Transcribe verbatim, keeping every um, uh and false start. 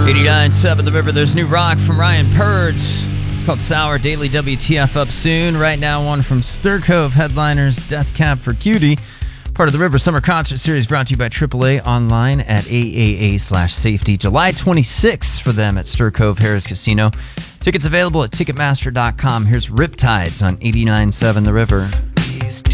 eighty-nine point seven The River. There's new rock from Ryan Purge. It's called Sour. Daily W T F up soon. Right now, one from Stir Cove headliners, Death Cab for Cutie. Part of the River Summer Concert Series brought to you by triple A online at triple A slash safety. July twenty-sixth for them at Stir Cove Harris Casino. Tickets available at Ticketmaster dot com. Here's Riptides on eighty-nine point seven The River.